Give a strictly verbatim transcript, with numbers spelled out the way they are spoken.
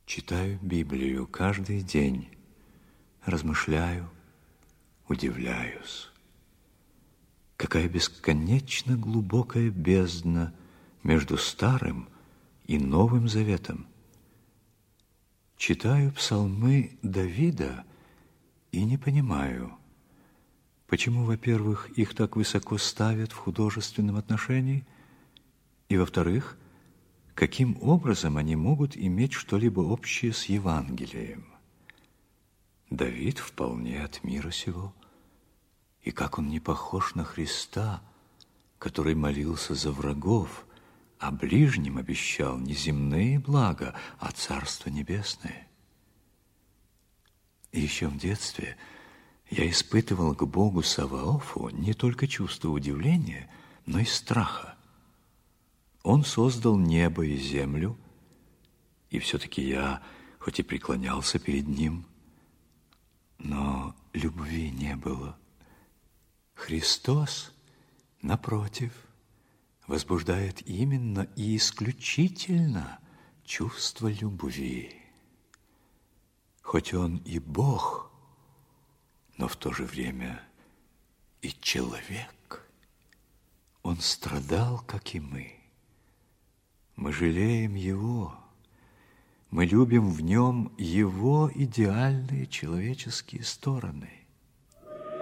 Читаю Библию каждый день, размышляю, удивляюсь. Какая бесконечно глубокая бездна между Старым и Новым Заветом. Читаю псалмы Давида и не понимаю, почему, во-первых, их так высоко ставят в художественном отношении, и, во-вторых, каким образом они могут иметь что-либо общее с Евангелием. Давид вполне от мира сего, и как он не похож на Христа, который молился за врагов, а ближним обещал не земные блага, а Царство Небесное. И еще в детстве я испытывал к Богу Саваофу не только чувство удивления, но и страха. Он создал небо и землю, и все-таки я, хоть и преклонялся перед ним, но любви не было. Христос, напротив, возбуждает именно и исключительно чувство любви. Хоть он и Бог, но в то же время и человек. Он страдал, как и мы. Мы жалеем Его, мы любим в Нем Его идеальные человеческие стороны.